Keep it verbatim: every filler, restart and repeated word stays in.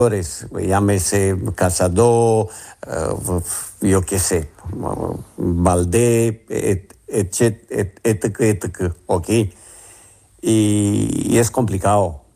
llámese Casado, uh, yo qué sé, Valdé, et, et, et, et, etc, ok. Y, y es complicado.